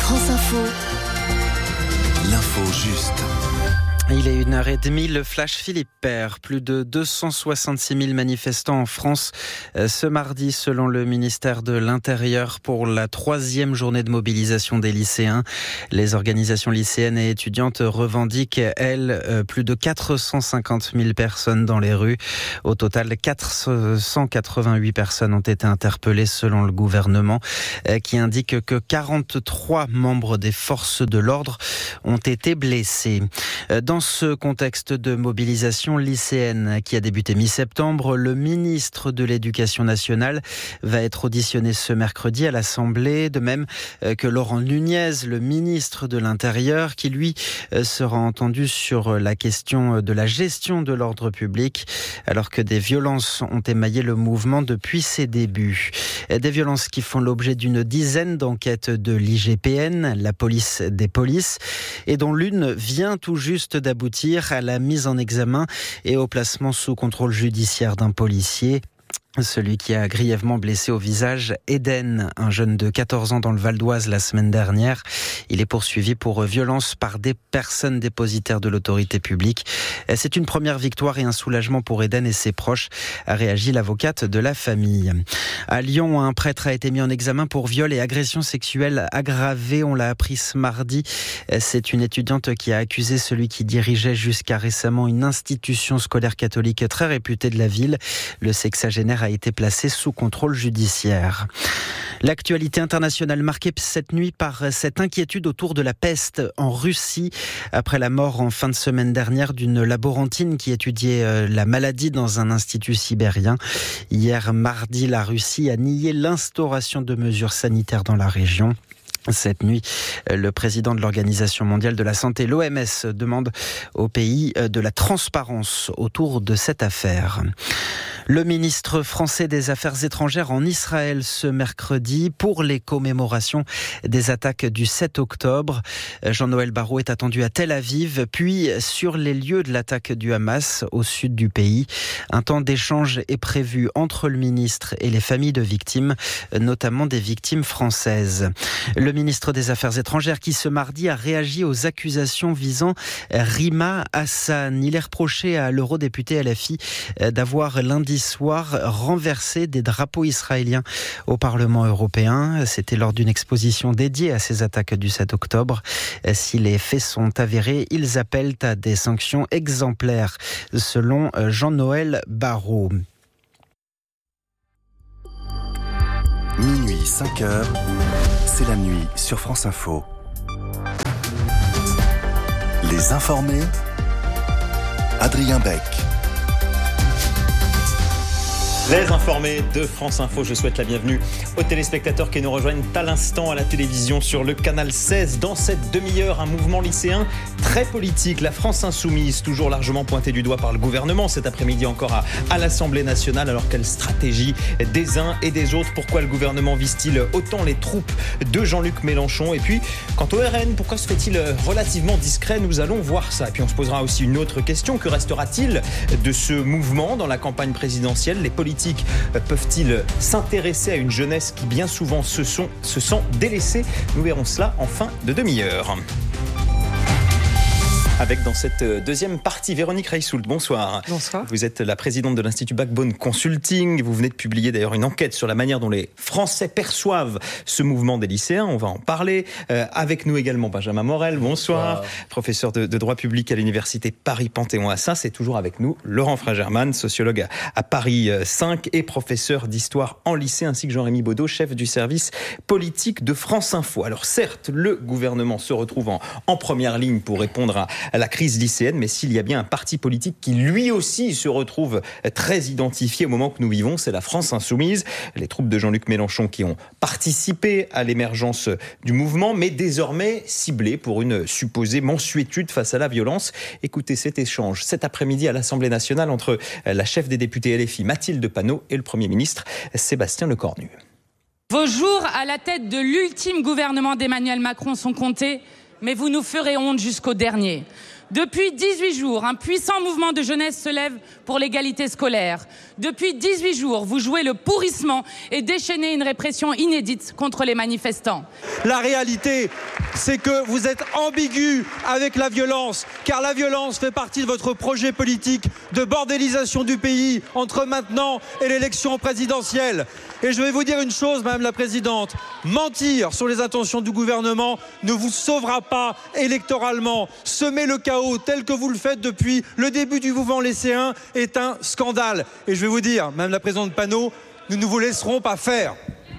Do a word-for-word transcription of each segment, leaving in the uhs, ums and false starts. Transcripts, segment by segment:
France Info. L'info juste. Il est une heure trente, le flash Philippe Père. Plus de deux cent soixante-six mille manifestants en France ce mardi, selon le ministère de l'Intérieur, pour la troisième journée de mobilisation des lycéens. Les organisations lycéennes et étudiantes revendiquent, elles, plus de quatre cent cinquante mille personnes dans les rues. Au total, quatre cent quatre-vingt-huit personnes ont été interpellées, selon le gouvernement, qui indique que quarante-trois membres des forces de l'ordre ont été blessés. Dans Dans ce contexte de mobilisation lycéenne qui a débuté mi-septembre, le ministre de l'Éducation nationale va être auditionné ce mercredi à l'Assemblée, de même que Laurent Nunez, le ministre de l'Intérieur, qui lui sera entendu sur la question de la gestion de l'ordre public, alors que des violences ont émaillé le mouvement depuis ses débuts. Des violences qui font l'objet d'une dizaine d'enquêtes de l'I G P N, la police des polices, et dont l'une vient tout juste d'aboutir à la mise en examen et au placement sous contrôle judiciaire d'un policier. Celui qui a grièvement blessé au visage Eden, un jeune de quatorze ans dans le Val d'Oise la semaine dernière. Il est poursuivi pour violence par des personnes dépositaires de l'autorité publique. C'est une première victoire et un soulagement pour Eden et ses proches, a réagi l'avocate de la famille. À Lyon, un prêtre a été mis en examen pour viol et agression sexuelle aggravée. On l'a appris ce mardi. C'est une étudiante qui a accusé celui qui dirigeait jusqu'à récemment une institution scolaire catholique très réputée de la ville. Le sexagénaire a été placé sous contrôle judiciaire. L'actualité internationale marquée cette nuit par cette inquiétude autour de la peste en Russie, après la mort en fin de semaine dernière d'une laborantine qui étudiait la maladie dans un institut sibérien. Hier mardi, la Russie a nié l'instauration de mesures sanitaires dans la région. Cette nuit, le président de l'Organisation mondiale de la santé, l'O M S, demande au pays de la transparence autour de cette affaire. Le ministre français des Affaires étrangères en Israël ce mercredi pour les commémorations des attaques du sept octobre. Jean-Noël Barrot est attendu à Tel Aviv, puis sur les lieux de l'attaque du Hamas au sud du pays. Un temps d'échange est prévu entre le ministre et les familles de victimes, notamment des victimes françaises. Le ministre des Affaires étrangères qui ce mardi a réagi aux accusations visant Rima Hassan. Il est reproché à l'eurodéputé L F I d'avoir lundi soir renversé des drapeaux israéliens au Parlement européen. C'était lors d'une exposition dédiée à ces attaques du sept octobre. Si les faits sont avérés, ils appellent à des sanctions exemplaires, selon Jean-Noël Barrot. Minuit, cinq heures, c'est la nuit sur France Info. Les informés, Adrien Beck. Les informés de France Info, je souhaite la bienvenue aux téléspectateurs qui nous rejoignent à l'instant à la télévision sur le canal seize. Dans cette demi-heure, un mouvement lycéen très politique, la France Insoumise, toujours largement pointée du doigt par le gouvernement cet après-midi encore à, à l'Assemblée nationale. Alors quelle stratégie des uns et des autres? Pourquoi le gouvernement vise-t-il autant les troupes de Jean-Luc Mélenchon? Et puis, quant au R N, pourquoi se fait-il relativement discret? Nous allons voir ça. Et puis on se posera aussi une autre question. Que restera-t-il de ce mouvement dans la campagne présidentielle? Les politiques peuvent-ils s'intéresser à une jeunesse qui bien souvent se, sont, se sent délaissée? Nous verrons cela en fin de demi-heure. Avec dans cette deuxième partie, Véronique Reissoult, bonsoir. Bonsoir. Vous êtes la présidente de l'Institut Backbone Consulting. Vous venez de publier d'ailleurs une enquête sur la manière dont les Français perçoivent ce mouvement des lycéens. On va en parler. Euh, avec nous également Benjamin Morel, bonsoir. bonsoir. Professeur de, de droit public à l'université Paris-Panthéon-Assas. Et toujours avec nous Laurent Fringermann, sociologue à, à Paris cinq et professeur d'histoire en lycée, ainsi que Jean-Rémy Baudot, chef du service politique de France Info. Alors certes, le gouvernement se retrouve en, en première ligne pour répondre à à la crise lycéenne, mais s'il y a bien un parti politique qui lui aussi se retrouve très identifié au moment que nous vivons, c'est la France Insoumise. Les troupes de Jean-Luc Mélenchon qui ont participé à l'émergence du mouvement, mais désormais ciblées pour une supposée mansuétude face à la violence. Écoutez cet échange cet après-midi à l'Assemblée nationale entre la chef des députés L F I, Mathilde Panot, et le Premier ministre, Sébastien Lecornu. Vos jours à la tête de l'ultime gouvernement d'Emmanuel Macron sont comptés, mais vous nous ferez honte jusqu'au dernier. Depuis dix-huit jours, un puissant mouvement de jeunesse se lève pour l'égalité scolaire. Depuis dix-huit jours, vous jouez le pourrissement et déchaînez une répression inédite contre les manifestants. La réalité, c'est que vous êtes ambigu avec la violence, car la violence fait partie de votre projet politique de bordélisation du pays entre maintenant et l'élection présidentielle. Et je vais vous dire une chose, Madame la Présidente, mentir sur les intentions du gouvernement ne vous sauvera pas électoralement. Semer le chaos tel que vous le faites depuis le début du mouvement lycéen est un scandale. Et je vais vous dire, Madame la Présidente Panot, nous ne vous laisserons pas faire.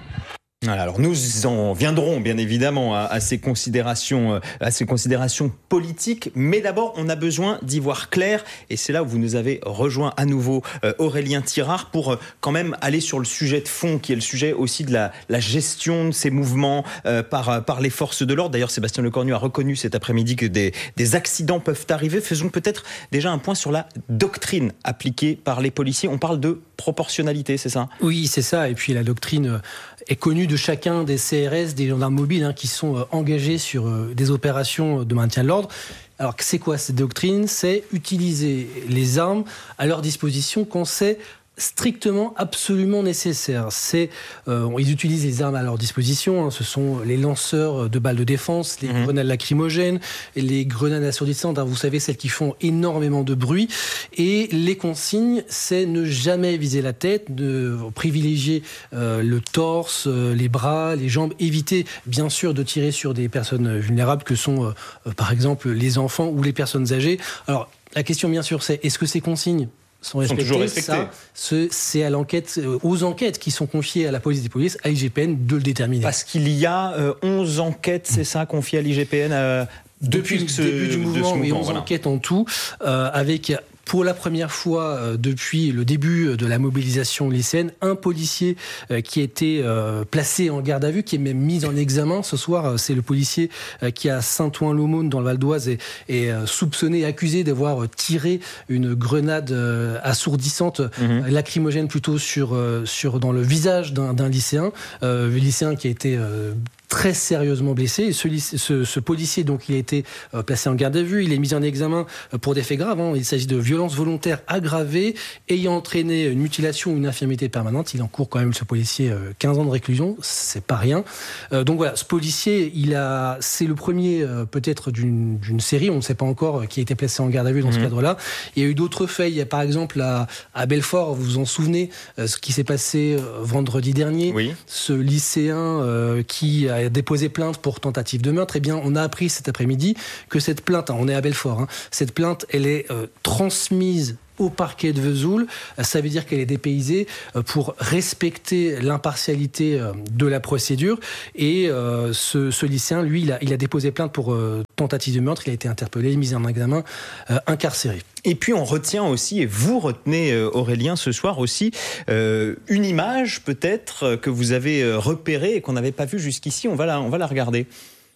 Alors nous en viendrons bien évidemment à, à ces considérations, à ces considérations politiques, mais d'abord on a besoin d'y voir clair, et c'est là où vous nous avez rejoint à nouveau, euh, Aurélien Thirard, pour euh, quand même aller sur le sujet de fond, qui est le sujet aussi de la, la gestion de ces mouvements euh, par, par les forces de l'ordre. D'ailleurs, Sébastien Lecornu a reconnu cet après-midi que des, des accidents peuvent arriver. Faisons peut-être déjà un point sur la doctrine appliquée par les policiers. On parle de proportionnalité, c'est ça ? Oui, c'est ça. Et puis la doctrine est connue de chacun des C R S, des gendarmes mobiles hein, qui sont euh, engagés sur euh, des opérations de maintien de l'ordre. Alors, c'est quoi cette doctrine ? C'est utiliser les armes à leur disposition quand c'est strictement, absolument nécessaire. C'est, euh, ils utilisent les armes à leur disposition. Hein. Ce sont les lanceurs de balles de défense, les mmh. grenades lacrymogènes, les grenades assourdissantes. Hein, vous savez, celles qui font énormément de bruit. Et les consignes, c'est ne jamais viser la tête, de privilégier euh, le torse, euh, les bras, les jambes. Éviter, bien sûr, de tirer sur des personnes vulnérables que sont, euh, par exemple, les enfants ou les personnes âgées. Alors, la question, bien sûr, c'est est-ce que ces consignes sont respectés, sont toujours respectés. Ça, ce, c'est à l'enquête, aux enquêtes qui sont confiées à la police des polices, à l'I G P N, de le déterminer. Parce qu'il y a euh, onze enquêtes, c'est ça, confiées à l'I G P N euh, depuis, depuis le début du mouvement, mouvement et onze voilà. enquêtes en tout, euh, avec... Pour la première fois euh, depuis le début de la mobilisation lycéenne, un policier euh, qui a été euh, placé en garde à vue, qui est même mis en examen. Ce soir, euh, c'est le policier euh, qui à Saint-Ouen-l'Aumône, dans le Val d'Oise, est, est euh, soupçonné, accusé d'avoir tiré une grenade euh, assourdissante, mmh. lacrymogène plutôt, sur, euh, sur, dans le visage d'un, d'un lycéen. Euh, lycéen qui a été... Euh, très sérieusement blessé. Et ce, ce, ce policier, donc, il a été euh, placé en garde à vue. Il est mis en examen euh, pour des faits graves. Hein. Il s'agit de violences volontaires aggravées ayant entraîné une mutilation ou une infirmité permanente. Il encourt quand même, ce policier, euh, quinze ans de réclusion. C'est pas rien. Euh, donc voilà, ce policier, il a, c'est le premier euh, peut-être d'une, d'une série, on ne sait pas encore, euh, qui a été placé en garde à vue dans mmh. ce cadre-là. Il y a eu d'autres faits. Il y a par exemple à, à Belfort, vous vous en souvenez, euh, ce qui s'est passé euh, vendredi dernier. Oui. Ce lycéen euh, qui a a déposé plainte pour tentative de meurtre. Eh bien, on a appris cet après-midi que cette plainte, hein, on est à Belfort, hein, cette plainte, elle est euh, transmise au parquet de Vesoul. Ça veut dire qu'elle est dépaysée pour respecter l'impartialité de la procédure. Et euh, ce, ce lycéen, lui, il a, il a déposé plainte pour euh, tentative de meurtre. Il a été interpellé, mis en examen, euh, incarcéré. Et puis on retient aussi, et vous retenez, euh, Aurélien, ce soir aussi, euh, une image peut-être que vous avez repérée et qu'on n'avait pas vue jusqu'ici. On va la, on va la regarder.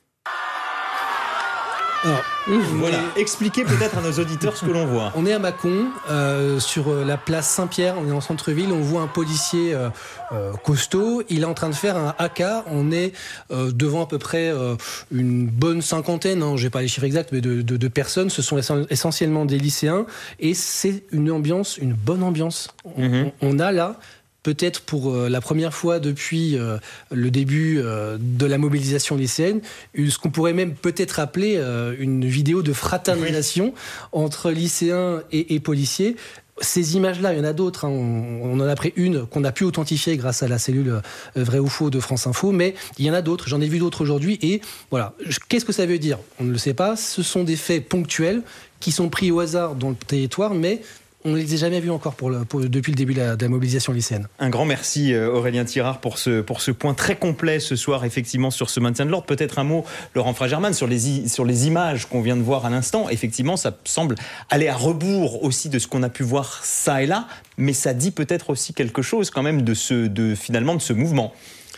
Alors, voilà, est... expliquez peut-être à nos auditeurs ce que l'on voit. On est à Mâcon, euh, sur la place Saint-Pierre, on est en centre-ville, on voit un policier euh, euh, costaud, il est en train de faire un A K, on est euh, devant à peu près euh, une bonne cinquantaine, hein, je n'ai pas les chiffres exacts, mais de, de, de personnes, ce sont essentiellement des lycéens, et c'est une ambiance, une bonne ambiance. On, mm-hmm. on a là... peut-être pour euh, la première fois depuis euh, le début euh, de la mobilisation lycéenne, ce qu'on pourrait même peut-être appeler euh, une vidéo de fraternisation oui. entre lycéens et, et policiers. Ces images-là, il y en a d'autres. Hein. On, on en a pris une qu'on a pu authentifier grâce à la cellule euh, Vrai ou Faux de France Info, mais il y en a d'autres. J'en ai vu d'autres aujourd'hui. Et voilà, qu'est-ce que ça veut dire ? On ne le sait pas. Ce sont des faits ponctuels qui sont pris au hasard dans le territoire, mais on ne les a jamais vus encore pour le, pour, depuis le début de la, de la mobilisation lycéenne. Un grand merci Aurélien Thirard pour ce, pour ce point très complet ce soir, effectivement, sur ce maintien de l'ordre. Peut-être un mot, Laurent Fragerman, sur les, sur les images qu'on vient de voir à l'instant. Effectivement, ça semble aller à rebours aussi de ce qu'on a pu voir ça et là, mais ça dit peut-être aussi quelque chose quand même de ce, de, finalement de ce mouvement.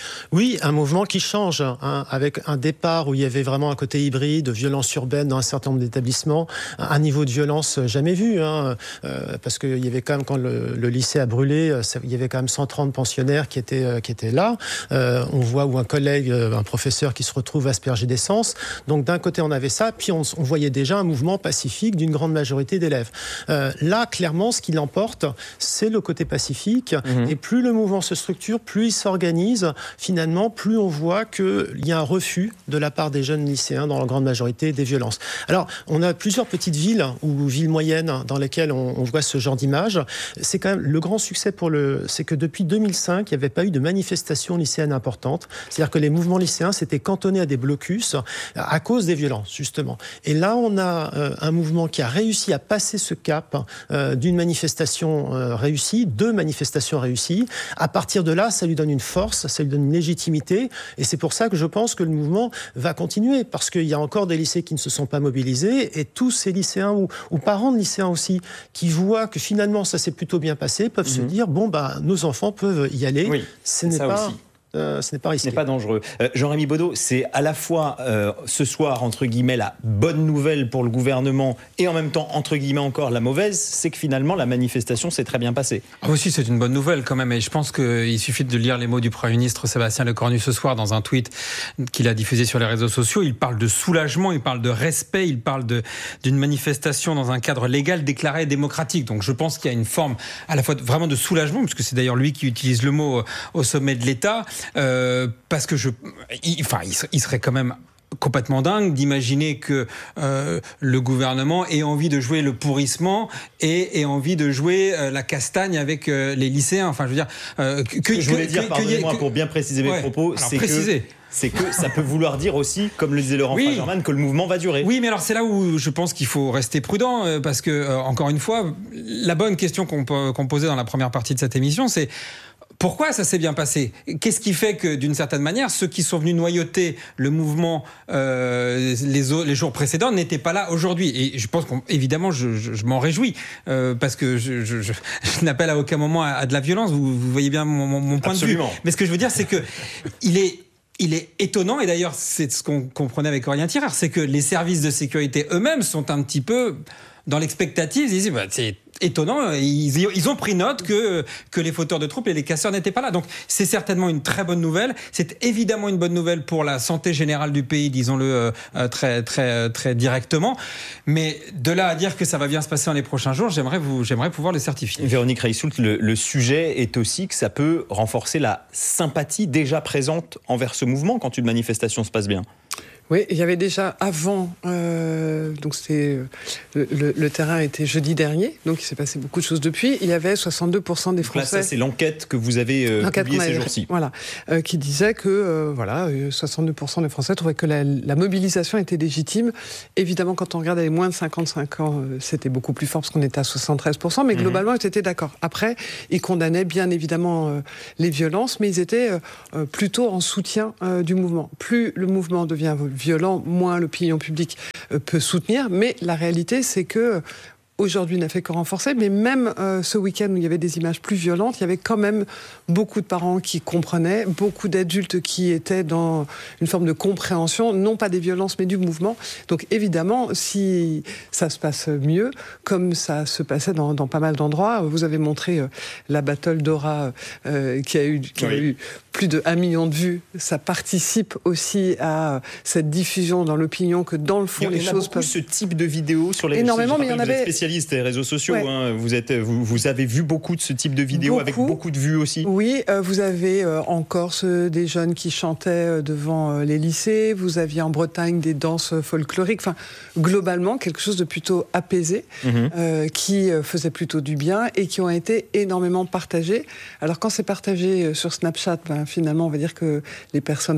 Oui, un mouvement qui change, hein, avec un départ où il y avait vraiment un côté hybride, violence urbaine dans un certain nombre d'établissements, un niveau de violence jamais vu, hein, euh, parce qu'il y avait quand même, quand le, le lycée a brûlé, il y avait quand même cent trente pensionnaires qui étaient, euh, qui étaient là. Euh, on voit où un collègue, un professeur qui se retrouve aspergé d'essence. Donc d'un côté on avait ça, puis on, on voyait déjà un mouvement pacifique d'une grande majorité d'élèves. Euh, là, clairement, ce qui l'emporte, c'est le côté pacifique, mmh. et plus le mouvement se structure, plus il s'organise, finalement, plus on voit qu'il y a un refus de la part des jeunes lycéens, dans la grande majorité, des violences. Alors, on a plusieurs petites villes, ou villes moyennes, dans lesquelles on, on voit ce genre d'image. C'est quand même le grand succès pour le... C'est que depuis deux mille cinq, il n'y avait pas eu de manifestations lycéennes importantes. C'est-à-dire que les mouvements lycéens s'étaient cantonnés à des blocus à cause des violences, justement. Et là, on a euh, un mouvement qui a réussi à passer ce cap euh, d'une manifestation euh, réussie, deux manifestations réussies. À partir de là, ça lui donne une force, ça lui donne une légitimité, et c'est pour ça que je pense que le mouvement va continuer, parce qu'il y a encore des lycées qui ne se sont pas mobilisés, et tous ces lycéens, ou, ou parents de lycéens aussi, qui voient que finalement ça s'est plutôt bien passé, peuvent mmh. se dire, bon, bah, nos enfants peuvent y aller, oui, ce n'est pas... Aussi. Euh, ce n'est pas risqué. Ce n'est pas dangereux. Euh, Jean-Rémy Baudot, c'est à la fois euh, ce soir, entre guillemets, la bonne nouvelle pour le gouvernement et en même temps, entre guillemets, encore la mauvaise, c'est que finalement, la manifestation s'est très bien passée. Ah aussi, c'est une bonne nouvelle quand même. Et je pense qu'il suffit de lire les mots du Premier ministre Sébastien Lecornu ce soir dans un tweet qu'il a diffusé sur les réseaux sociaux. Il parle de soulagement, il parle de respect, il parle de, d'une manifestation dans un cadre légal, déclaré et démocratique. Donc je pense qu'il y a une forme à la fois de, vraiment de soulagement, puisque c'est d'ailleurs lui qui utilise le mot au sommet de l'État. Euh, parce que je, il, enfin, il serait quand même complètement dingue d'imaginer que euh, le gouvernement ait envie de jouer le pourrissement et ait envie de jouer euh, la castagne avec euh, les lycéens. Enfin, je veux dire, euh, que, Ce que je voulais que, dire, que, pardonnez-moi, que, pour bien préciser mes ouais, propos, c'est préciser. que. C'est que ça peut vouloir dire aussi, comme le disait Laurent oui. Fagerman, que le mouvement va durer. Oui, mais alors c'est là où je pense qu'il faut rester prudent, parce que, euh, encore une fois, la bonne question qu'on, qu'on posait dans la première partie de cette émission, c'est pourquoi ça s'est bien passé ? Qu'est-ce qui fait que, d'une certaine manière, ceux qui sont venus noyauter le mouvement euh, les, les jours précédents n'étaient pas là aujourd'hui ? Et je pense qu'évidemment, je, je, je m'en réjouis, euh, parce que je, je, je, je n'appelle à aucun moment à, à de la violence. Vous, vous voyez bien mon, mon point Absolument. de vue. Mais ce que je veux dire, c'est que il est... Il est étonnant, et d'ailleurs c'est ce qu'on comprenait avec Aurélien Tirard, c'est que les services de sécurité eux-mêmes sont un petit peu dans l'expectative. Ils disent, bah, c'est étonnant, ils, ils ont pris note que, que les fauteurs de troubles et les casseurs n'étaient pas là. Donc c'est certainement une très bonne nouvelle. C'est évidemment une bonne nouvelle pour la santé générale du pays, disons-le euh, très, très, très directement. Mais de là à dire que ça va bien se passer dans les prochains jours, j'aimerais, vous, j'aimerais pouvoir le certifier. Véronique Reissoult, le, le sujet est aussi que ça peut renforcer la sympathie déjà présente envers ce mouvement quand une manifestation se passe bien. Oui, il y avait déjà avant, euh, donc c'était le, le, le terrain était jeudi dernier, donc il s'est passé beaucoup de choses depuis. Il y avait soixante-deux pour cent des Français. Là, ça c'est l'enquête que vous avez euh, publiée ces jours-ci. Voilà, euh, qui disait que euh, voilà, soixante-deux pour cent des Français trouvaient que la, la mobilisation était légitime. Évidemment, quand on regarde les moins de cinquante-cinq ans, euh, c'était beaucoup plus fort parce qu'on était à soixante-treize pour cent, mais globalement, mmh. ils étaient d'accord. Après, ils condamnaient bien évidemment euh, les violences, mais ils étaient euh, plutôt en soutien euh, du mouvement. Plus le mouvement devient violent, moins l'opinion publique euh, peut soutenir, mais la réalité c'est que aujourd'hui n'a fait que renforcer, mais même euh, ce week-end où il y avait des images plus violentes, il y avait quand même beaucoup de parents qui comprenaient, beaucoup d'adultes qui étaient dans une forme de compréhension, non pas des violences mais du mouvement. Donc évidemment, si ça se passe mieux, comme ça se passait dans, dans pas mal d'endroits, vous avez montré euh, la battle d'Aura euh, qui a eu, qui oui. a eu plus de un million de vues. Ça participe aussi à cette diffusion dans l'opinion que dans le fond les choses peuvent... ce type de vidéos sur les énormément, mais il y en avait spécialistes des réseaux sociaux. Ouais. Hein. Vous êtes, vous, vous avez vu beaucoup de ce type de vidéos beaucoup. Avec beaucoup de vues aussi. Oui, euh, vous avez euh, en Corse euh, des jeunes qui chantaient euh, devant euh, les lycées. Vous aviez en Bretagne des danses folkloriques. Enfin, globalement, quelque chose de plutôt apaisé, mm-hmm. euh, qui euh, faisait plutôt du bien et qui ont été énormément partagés. Alors quand c'est partagé euh, sur Snapchat, ben, finalement, on va dire que les personnes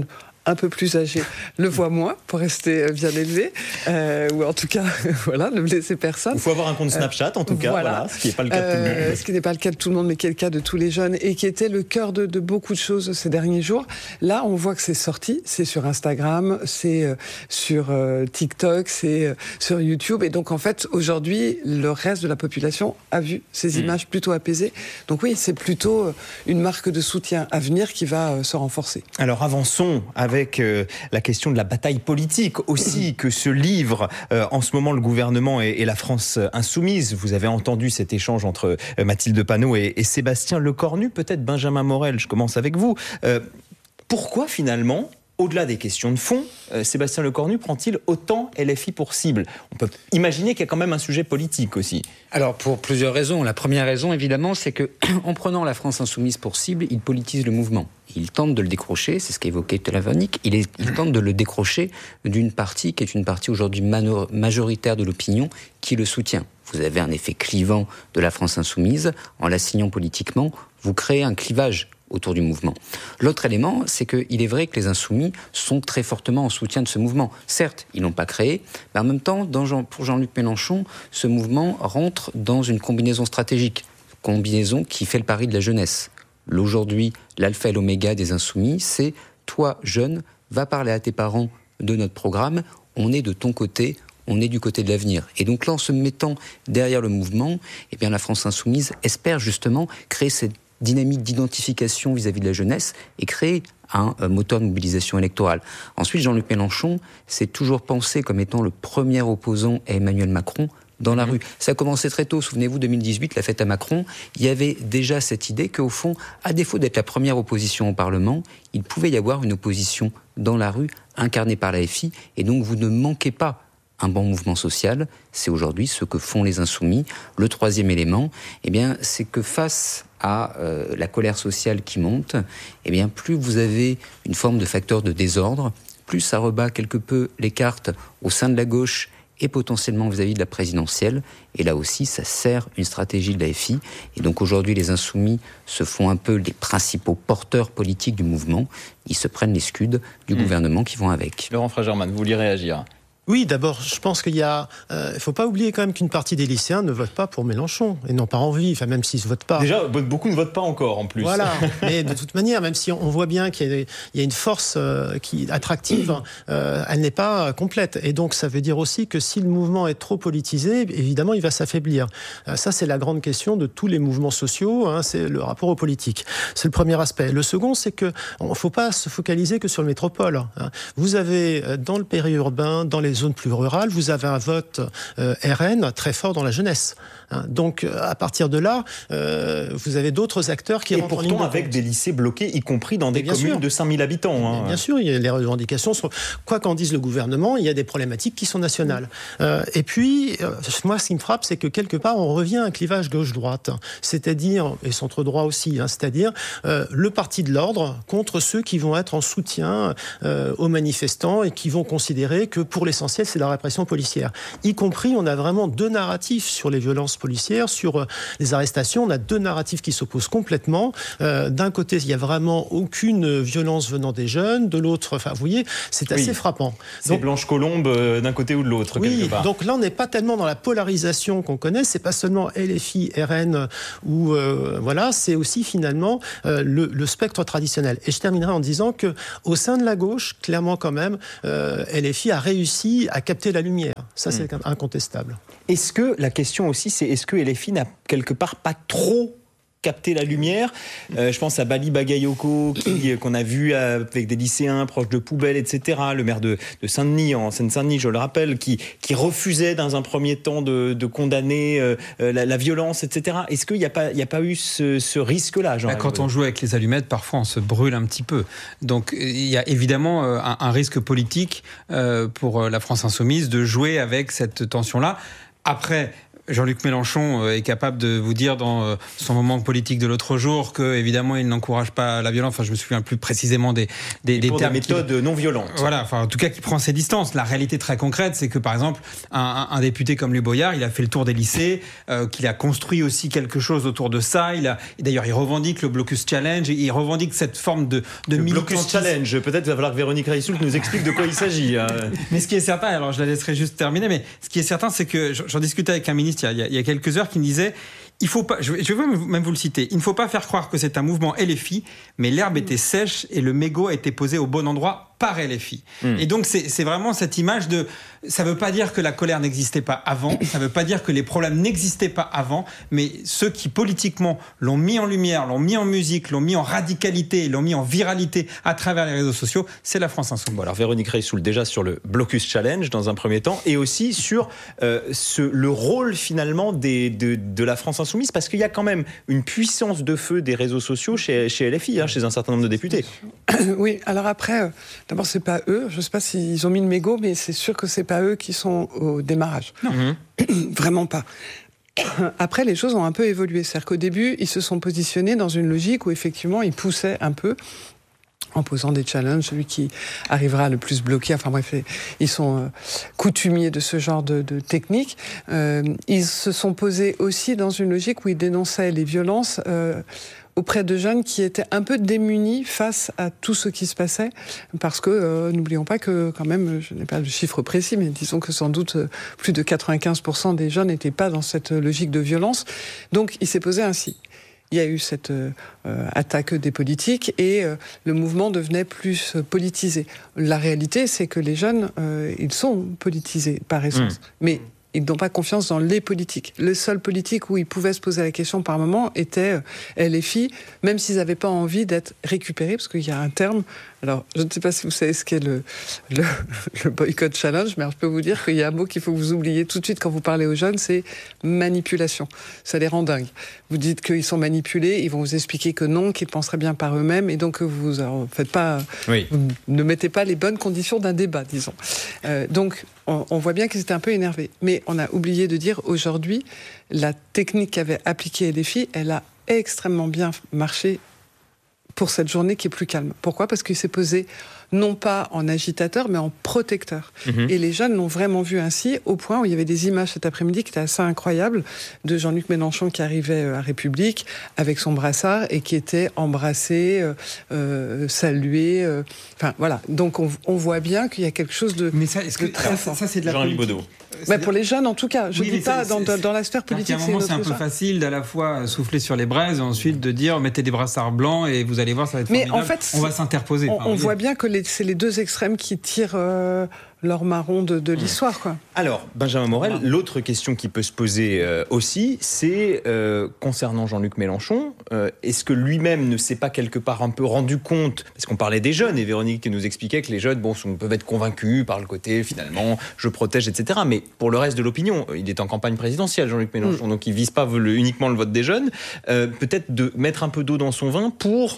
un peu plus âgés le voient moins pour rester bien élevé, euh, ou en tout cas, voilà, ne blesser personne. Il faut avoir un compte Snapchat, en tout cas, voilà. Voilà, ce qui n'est pas le cas de tout le monde. Euh, ce qui n'est pas le cas de tout le monde, mais qui est le cas de tous les jeunes, et qui était le cœur de, de beaucoup de choses ces derniers jours. Là, on voit que c'est sorti, c'est sur Instagram, c'est euh, sur euh, TikTok, c'est euh, sur YouTube, et donc en fait, aujourd'hui, le reste de la population a vu ces images mmh. plutôt apaisées. Donc oui, c'est plutôt une marque de soutien à venir qui va euh, se renforcer. Alors avançons avec avec euh, la question de la bataille politique aussi que se livre euh, en ce moment le gouvernement et, et la France insoumise. Vous avez entendu cet échange entre euh, Mathilde Panot et, et Sébastien Lecornu, peut-être Benjamin Morel, je commence avec vous. Euh, pourquoi finalement, au-delà des questions de fond, euh, Sébastien Lecornu prend-il autant L F I pour cible ? On peut imaginer qu'il y a quand même un sujet politique aussi. Alors pour plusieurs raisons. La première raison évidemment, c'est que en prenant la France insoumise pour cible, il politise le mouvement. Il tente de le décrocher, c'est ce qu'évoquait Telavonic, il, est, il tente de le décrocher d'une partie qui est une partie aujourd'hui mano- majoritaire de l'opinion qui le soutient. Vous avez un effet clivant de la France insoumise, en l'assignant politiquement, vous créez un clivage autour du mouvement. L'autre élément, c'est qu'il est vrai que les insoumis sont très fortement en soutien de ce mouvement. Certes, ils ne l'ont pas créé, mais en même temps, dans Jean, pour Jean-Luc Mélenchon, ce mouvement rentre dans une combinaison stratégique, combinaison qui fait le pari de la jeunesse. Aujourd'hui, l'alpha et l'oméga des insoumis, c'est toi, jeune, va parler à tes parents de notre programme, on est de ton côté, on est du côté de l'avenir. Et donc là, en se mettant derrière le mouvement, eh bien, la France insoumise espère justement créer cette dynamique d'identification vis-à-vis de la jeunesse et créer un moteur de mobilisation électorale. Ensuite, Jean-Luc Mélenchon s'est toujours pensé comme étant le premier opposant à Emmanuel Macron dans la mmh. rue. Ça a commencé très tôt, souvenez-vous, deux mille dix-huit, la fête à Macron, il y avait déjà cette idée qu'au fond, à défaut d'être la première opposition au Parlement, il pouvait y avoir une opposition dans la rue, incarnée par la F I, et donc vous ne manquez pas un bon mouvement social. C'est aujourd'hui ce que font les insoumis. Le troisième élément, eh bien, c'est que face à euh, la colère sociale qui monte, eh bien, plus vous avez une forme de facteur de désordre, plus ça rebat quelque peu les cartes au sein de la gauche et potentiellement vis-à-vis de la présidentielle. Et là aussi, ça sert une stratégie de la F I. Et donc aujourd'hui, les insoumis se font un peu les principaux porteurs politiques du mouvement. Ils se prennent les scuds du mmh. gouvernement qui vont avec. Laurent Fragerman, vous vouliez réagir ? Oui, d'abord, je pense qu'il y a... Il euh, ne faut pas oublier quand même qu'une partie des lycéens ne votent pas pour Mélenchon, et n'ont pas envie, enfin même s'ils ne votent pas. Déjà, beaucoup ne votent pas encore, en plus. Voilà, mais de toute manière, même si on voit bien qu'il y a, il y a une force euh, qui, attractive, euh, elle n'est pas complète. Et donc, ça veut dire aussi que si le mouvement est trop politisé, évidemment, il va s'affaiblir. Euh, ça, c'est la grande question de tous les mouvements sociaux, hein, c'est le rapport aux politiques. C'est le premier aspect. Le second, c'est qu'il ne faut pas se focaliser que sur le métropole. Hein. Vous avez, dans le périurbain, dans les zones plus rurales, vous avez un vote euh, R N très fort dans la jeunesse. Hein. Donc, à partir de là, euh, vous avez d'autres acteurs qui et rentrent en ligne de pourtant avec des lycées bloqués, y compris dans des communes sûr. de cinq mille habitants. Hein. Bien sûr, il y a les revendications sont... Quoi qu'en dise le gouvernement, il y a des problématiques qui sont nationales. Euh, et puis, euh, moi, ce qui me frappe, c'est que quelque part, on revient à un clivage gauche-droite. C'est-à-dire, et centre-droit aussi, hein, c'est-à-dire euh, le parti de l'ordre contre ceux qui vont être en soutien euh, aux manifestants et qui vont considérer que, pour l'essentiel, c'est la répression policière. Y compris, on a vraiment deux narratifs sur les violences policières, sur euh, les arrestations. On a deux narratifs qui s'opposent complètement. Euh, d'un côté, il n'y a vraiment aucune violence venant des jeunes. De l'autre, enfin, vous voyez, c'est assez oui. frappant. C'est donc, Blanche Colombe euh, d'un côté ou de l'autre, oui, quelque part. Donc là, on n'est pas tellement dans la polarisation qu'on connaît. C'est pas seulement L F I, R N, ou euh, voilà, c'est aussi finalement euh, le, le spectre traditionnel. Et je terminerai en disant que au sein de la gauche, clairement quand même, euh, L F I a réussi à capter la lumière. Ça, c'est mmh. incontestable. Est-ce que, la question aussi, c'est est-ce que L F I n'a quelque part pas trop capté la lumière ? euh, Je pense à Bali Bagayoko, qui, qu'on a vu avec des lycéens proches de poubelles, et cetera. Le maire de, de Saint-Denis, en Seine-Saint-Denis, je le rappelle, qui, qui refusait dans un premier temps de, de condamner euh, la, la violence, et cetera. Est-ce qu'il n'y a pas, il n'y a pas eu ce, ce risque-là, Jean ? Bah, quand on joue avec les allumettes, parfois on se brûle un petit peu. Donc il y a évidemment un, un risque politique euh, pour la France insoumise de jouer avec cette tension-là. Après, Jean-Luc Mélenchon est capable de vous dire dans son moment politique de l'autre jour que évidemment il n'encourage pas la violence. Enfin, je me souviens plus précisément des des, des pour termes des méthodes non violentes. Voilà. Enfin, en tout cas, qui prend ses distances. La réalité très concrète, c'est que par exemple, un, un, un député comme Louis Boyard, il a fait le tour des lycées, euh, qu'il a construit aussi quelque chose autour de ça. Il a d'ailleurs, il revendique le Blocus Challenge, et il revendique cette forme de de le militantisme. Blocus Challenge. Peut-être va falloir que Véronique Reissoult nous explique de quoi il s'agit. Mais ce qui est certain, alors je la laisserai juste terminer, mais ce qui est certain, c'est que j'en discutais avec un ministre il y a, il y a quelques heures qui me disait, il faut pas, je vais, je vais même vous le citer, il ne faut pas faire croire que c'est un mouvement L F I, mais l'herbe était sèche et le mégot a été posé au bon endroit par L F I. Mmh. Et donc c'est, c'est vraiment cette image de, ça ne veut pas dire que la colère n'existait pas avant, ça ne veut pas dire que les problèmes n'existaient pas avant, mais ceux qui politiquement l'ont mis en lumière, l'ont mis en musique, l'ont mis en radicalité, l'ont mis en viralité à travers les réseaux sociaux, c'est la France Insoumise. Bon, alors Véronique Reissoult, déjà sur le Blocus Challenge dans un premier temps, et aussi sur euh, ce, le rôle finalement des, de, de la France Insoumise, parce qu'il y a quand même une puissance de feu des réseaux sociaux chez, chez L F I, hein, chez un certain nombre de députés. Oui, alors après, euh, d'abord c'est pas eux, je sais pas s'ils ont mis le mégot, mais c'est sûr que c'est pas eux qui sont au démarrage. Non. Mmh. Vraiment pas. Après, les choses ont un peu évolué. C'est-à-dire qu'au début, ils se sont positionnés dans une logique où effectivement, ils poussaient un peu en posant des challenges, celui qui arrivera le plus bloqué. Enfin bref, ils sont euh, coutumiers de ce genre de, de technique. Euh, ils se sont posés aussi dans une logique où ils dénonçaient les violences euh, auprès de jeunes qui étaient un peu démunis face à tout ce qui se passait, parce que euh, n'oublions pas que quand même, je n'ai pas le chiffre précis, mais disons que sans doute euh, plus de quatre-vingt-quinze pour cent des jeunes n'étaient pas dans cette logique de violence. Donc il s'est posé ainsi. Il y a eu cette euh, attaque des politiques et euh, le mouvement devenait plus politisé. La réalité, c'est que les jeunes, euh, ils sont politisés par essence. Mmh. Mais ils n'ont pas confiance dans les politiques. Le seul politique où ils pouvaient se poser la question par moment était L F I, même s'ils n'avaient pas envie d'être récupérés, parce qu'il y a un terme. Alors, je ne sais pas si vous savez ce qu'est le, le, le boycott challenge, mais je peux vous dire qu'il y a un mot qu'il faut que vous oubliez tout de suite quand vous parlez aux jeunes, c'est manipulation. Ça les rend dingues. Vous dites qu'ils sont manipulés, ils vont vous expliquer que non, qu'ils penseraient bien par eux-mêmes, et donc vous ne faites pas, oui. vous ne mettez pas les bonnes conditions d'un débat, disons. Euh, donc, on, on voit bien qu'ils étaient un peu énervés. Mais on a oublié de dire, aujourd'hui, la technique qu'avait appliquée L F I, elle a extrêmement bien marché pour cette journée qui est plus calme. Pourquoi ? Parce qu'il s'est posé non pas en agitateur, mais en protecteur. Mmh. Et les jeunes l'ont vraiment vu ainsi, au point où il y avait des images cet après-midi qui étaient assez incroyables, de Jean-Luc Mélenchon qui arrivait à République avec son brassard et qui était embrassé, euh, euh, salué. Euh, enfin, voilà. Donc, on, on voit bien qu'il y a quelque chose de, mais ça, est-ce que, de très ça, fort. Ça, c'est de la Jean-Luc Baudot. Bah pour les jeunes, en tout cas. Je ne oui, dis pas dans, dans la sphère politique. À un moment, c'est, c'est un peu facile d'à la fois souffler sur les braises et ensuite de dire mettez des brassards blancs et vous allez voir, ça va être mais formidable. En fait, on va s'interposer. On, on voit bien que les, c'est les deux extrêmes qui tirent euh, leur marron de, de l'histoire, quoi. Alors, Benjamin Morel, voilà. L'autre question qui peut se poser euh, aussi, c'est euh, concernant Jean-Luc Mélenchon, euh, est-ce que lui-même ne s'est pas quelque part un peu rendu compte, parce qu'on parlait des jeunes, et Véronique nous expliquait que les jeunes, bon, sont, peuvent être convaincus par le côté, finalement, je protège, et cetera. Mais pour le reste de l'opinion, il est en campagne présidentielle, Jean-Luc Mélenchon, mmh. donc il vise pas le, uniquement le vote des jeunes, euh, peut-être de mettre un peu d'eau dans son vin pour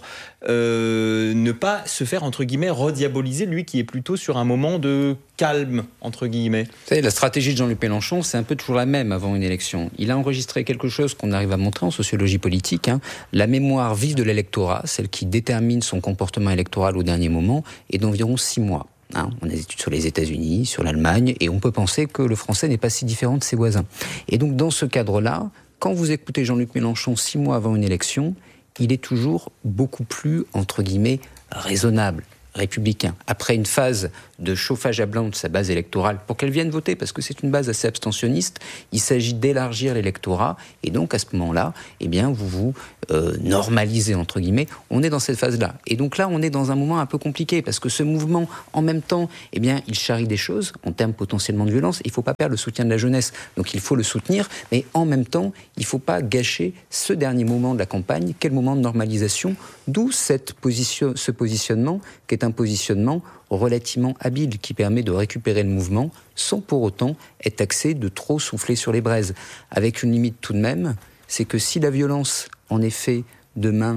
euh, ne pas se faire, entre guillemets, rediaboliser, lui qui est plutôt sur un moment de calme, entre guillemets. Vous savez, la stratégie de Jean-Luc Mélenchon, c'est un peu toujours la même avant une élection. Il a enregistré quelque chose qu'on arrive à montrer en sociologie politique, hein. La mémoire vive de l'électorat, celle qui détermine son comportement électoral au dernier moment, est d'environ six mois. Hein, on a des études sur les États-Unis, sur l'Allemagne, et on peut penser que le français n'est pas si différent de ses voisins. Et donc, dans ce cadre-là, quand vous écoutez Jean-Luc Mélenchon six mois avant une élection, il est toujours beaucoup plus, entre guillemets, raisonnable, républicain. Après une phase de chauffage à blanc de sa base électorale pour qu'elle vienne voter, parce que c'est une base assez abstentionniste, il s'agit d'élargir l'électorat, et donc à ce moment-là, eh bien, vous vous euh, normalisez, entre guillemets. On est dans cette phase-là. Et donc là, on est dans un moment un peu compliqué, parce que ce mouvement, en même temps, eh bien, il charrie des choses, en termes potentiellement de violence. Il ne faut pas perdre le soutien de la jeunesse, donc il faut le soutenir, mais en même temps, il ne faut pas gâcher ce dernier moment de la campagne, quel moment de normalisation, d'où cette position, ce positionnement, qui est un positionnement relativement habile, qui permet de récupérer le mouvement sans pour autant être taxé de trop souffler sur les braises. Avec une limite tout de même, c'est que si la violence, en effet, demain,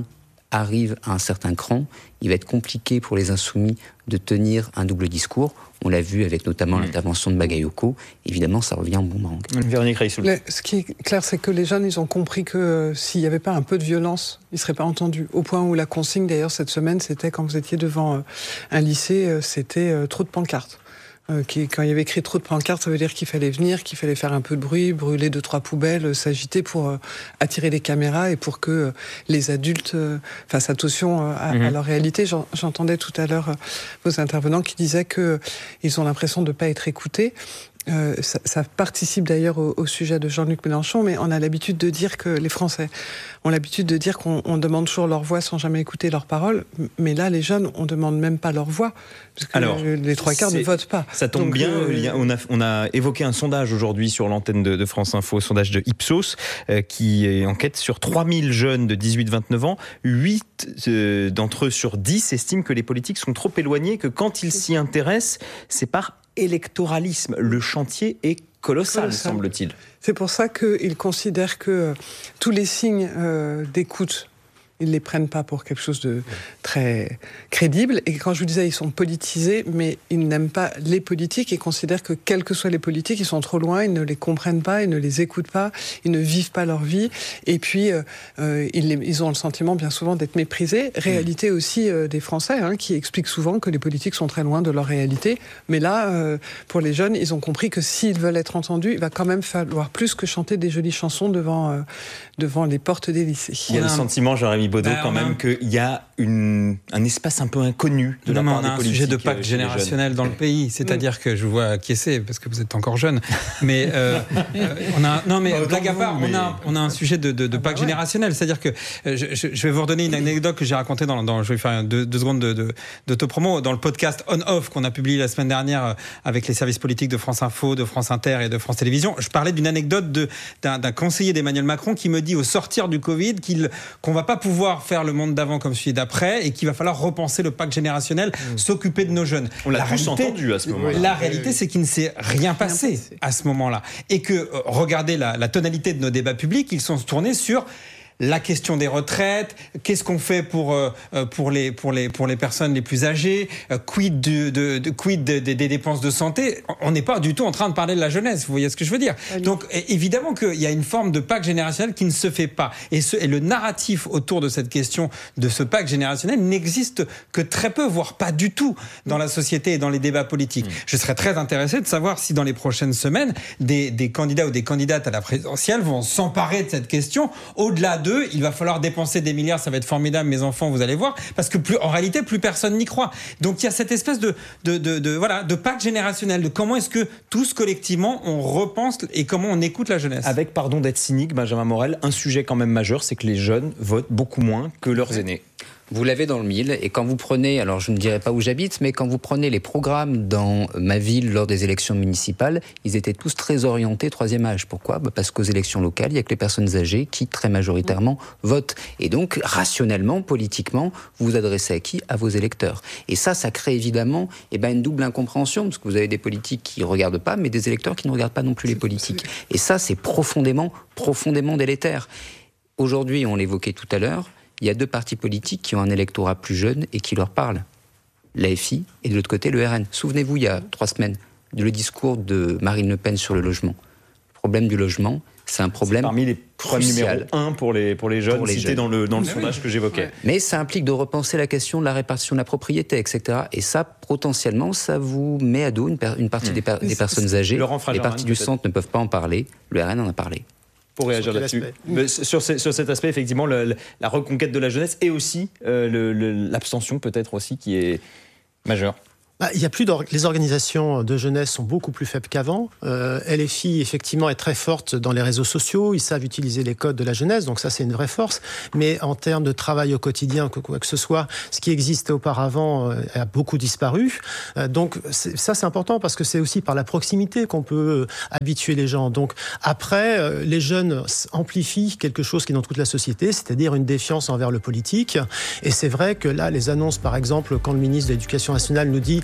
arrive à un certain cran, il va être compliqué pour les insoumis de tenir un double discours. On l'a vu avec notamment mmh. l'intervention de Bagayoko. Évidemment, ça revient en boomerang. Véronique Reissoul. Ce qui est clair, c'est que les jeunes, ils ont compris que euh, s'il n'y avait pas un peu de violence, ils ne seraient pas entendus. Au point où la consigne, d'ailleurs, cette semaine, c'était quand vous étiez devant euh, un lycée, euh, c'était euh, trop de pancartes. Euh, qui, quand il y avait écrit trop de pancartes, ça veut dire qu'il fallait venir, qu'il fallait faire un peu de bruit, brûler deux, trois poubelles, euh, s'agiter pour euh, attirer les caméras et pour que euh, les adultes euh, fassent attention euh, à, mmh. à leur réalité. J'en, j'entendais tout à l'heure euh, vos intervenants qui disaient qu'ils euh, ont l'impression de ne pas être écoutés. Euh, ça, ça participe d'ailleurs au, au sujet de Jean-Luc Mélenchon, mais on a l'habitude de dire que les Français ont l'habitude de dire qu'on on demande toujours leur voix sans jamais écouter leurs paroles. Mais là, les jeunes, on demande même pas leur voix, parce que Alors, les trois quarts ne votent pas. Ça tombe Donc, bien. Euh, il y a, on, a, on a évoqué un sondage aujourd'hui sur l'antenne de, de France Info, un sondage de Ipsos, euh, qui enquête sur trois mille jeunes de dix-huit à vingt-neuf ans. huit euh, d'entre eux sur dix estiment que les politiques sont trop éloignés, que quand ils s'y intéressent, c'est par électoralisme. Le chantier est colossal, colossal. semble-t-il. C'est pour ça qu'ils considèrent que euh, tous les signes euh, d'écoute, ils ne les prennent pas pour quelque chose de très crédible. Et quand je vous disais, ils sont politisés, mais ils n'aiment pas les politiques et considèrent que, quels que soient les politiques, ils sont trop loin, ils ne les comprennent pas, ils ne les écoutent pas, ils ne vivent pas leur vie. Et puis, euh, ils, les, ils ont le sentiment, bien souvent, d'être méprisés. Réalité aussi euh, des Français, hein, qui expliquent souvent que les politiques sont très loin de leur réalité. Mais là, euh, pour les jeunes, ils ont compris que s'ils veulent être entendus, il va quand même falloir plus que chanter des jolies chansons devant, euh, devant les portes des lycées. Il y a le sentiment, Jérémy Baudot, bah, quand même, a... qu'il y a une, un espace un peu inconnu de non, la part des politiques. On a un sujet de pacte générationnel dans le pays, c'est-à-dire mmh. que je vous vois acquiescer, parce que vous êtes encore jeune, mais euh, on a, non mais blague à part, on a, on a un sujet de, de, de pacte ah bah ouais. générationnel, c'est-à-dire que je, je, je vais vous redonner une anecdote que j'ai racontée dans, dans je vais faire deux, deux secondes de, de, d'autopromo, dans le podcast On-Off qu'on a publié la semaine dernière avec les services politiques de France Info, de France Inter et de France Télévisions. Je parlais d'une anecdote de, d'un, d'un conseiller d'Emmanuel Macron qui me dit au sortir du Covid qu'il, qu'on va pas pouvoir faire le monde d'avant comme celui d'après et qu'il va falloir repenser le pacte générationnel, mmh. s'occuper de nos jeunes. On l'a la tous réalité, entendu à ce moment-là. La réalité, c'est qu'il ne s'est rien passé, rien passé. à ce moment-là. Et que, euh, regardez la, la tonalité de nos débats publics, ils sont tournés sur la question des retraites, qu'est-ce qu'on fait pour euh, pour les pour les pour les personnes les plus âgées, euh, quid de, de, de quid de, de, des dépenses de santé. On n'est pas du tout en train de parler de la jeunesse, vous voyez ce que je veux dire. Oui. Donc évidemment qu'il y a une forme de pacte générationnel qui ne se fait pas, et, ce, et le narratif autour de cette question de ce pacte générationnel n'existe que très peu, voire pas du tout dans la société et dans les débats politiques. Mmh. Je serais très intéressé de savoir si dans les prochaines semaines des des candidats ou des candidates à la présidentielle vont s'emparer de cette question au-delà de il va falloir dépenser des milliards, ça va être formidable, mes enfants, vous allez voir, parce que plus, en réalité, plus personne n'y croit. Donc il y a cette espèce de, de, de, de, voilà, de pacte générationnel, de comment est-ce que tous collectivement on repense et comment on écoute la jeunesse. Avec, pardon d'être cynique, Benjamin Morel, un sujet quand même majeur, c'est que les jeunes votent beaucoup moins que leurs aînés. Vous l'avez dans le mille, et quand vous prenez, alors je ne dirai pas où j'habite, mais quand vous prenez les programmes dans ma ville lors des élections municipales, ils étaient tous très orientés troisième âge. Pourquoi ? Bah parce qu'aux élections locales, il n'y a que les personnes âgées qui, très majoritairement, votent. Et donc, rationnellement, politiquement, vous vous adressez à qui ? À vos électeurs. Et ça, ça crée évidemment eh ben, une double incompréhension, parce que vous avez des politiques qui ne regardent pas, mais des électeurs qui ne regardent pas non plus les politiques. Et ça, c'est profondément, profondément délétère. Aujourd'hui, on l'évoquait tout à l'heure, il y a deux partis politiques qui ont un électorat plus jeune et qui leur parlent. L'A F I et de l'autre côté le R N. Souvenez-vous, il y a trois semaines, le discours de Marine Le Pen sur le logement. Le problème du logement, c'est un problème c'est parmi les points numéro un pour les, pour les jeunes, pour les cités jeunes. dans le, dans le sondage oui. que j'évoquais. Ouais. Mais ça implique de repenser la question de la répartition de la propriété, et cetera. Et ça, potentiellement, ça vous met à dos une, per- une partie mmh. des, per- des personnes âgées. Les partis du centre ne peuvent pas en parler. Le R N en a parlé. Pour réagir sur là-dessus. Mais sur, ce, sur cet aspect, effectivement, le, le, la reconquête de la jeunesse et aussi euh, le, le, l'abstention peut-être aussi qui est majeure. Bah, il y a plus d'or- les organisations de jeunesse sont beaucoup plus faibles qu'avant. Euh, L F I effectivement est très forte dans les réseaux sociaux. Ils savent utiliser les codes de la jeunesse, donc ça c'est une vraie force. Mais en termes de travail au quotidien, quoi que ce soit, ce qui existait auparavant euh, a beaucoup disparu. Euh, donc c'est, ça c'est important parce que c'est aussi par la proximité qu'on peut euh, habituer les gens. Donc après, euh, les jeunes amplifient quelque chose qui est dans toute la société, c'est-à-dire une défiance envers le politique. Et c'est vrai que là, les annonces, par exemple, quand le ministre de l'Éducation nationale nous dit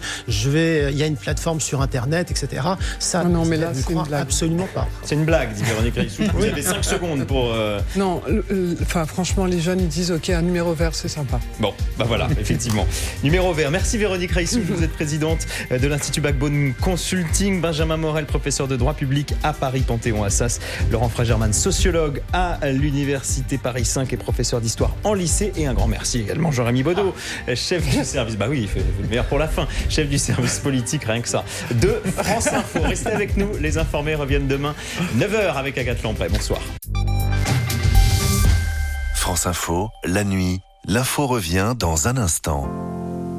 je vais, il y a une plateforme sur Internet, et cetera. Ça, non, non mais là, je c'est crois une blague. Absolument pas. C'est une blague, dit Véronique Reissou. Vous avez cinq secondes pour... Euh... Non, enfin, franchement, les jeunes, ils disent, OK, un numéro vert, c'est sympa. Bon, bah voilà, effectivement. Numéro vert. Merci Véronique Reissou. Vous êtes présidente de l'Institut Backbone Consulting. Benjamin Morel, professeur de droit public à Paris Panthéon-Assas. Laurent Fragerman, sociologue à l'Université Paris cinq et professeur d'histoire en lycée. Et un grand merci également Jean-Rémy Baudot, ah. chef du service... Bah oui, il fait le meilleur pour la fin. Chef du service politique, rien que ça. De France Info. Restez avec nous. Les informés reviennent demain, neuf heures avec Agathe Lamprey. Bonsoir. France Info, la nuit. L'info revient dans un instant.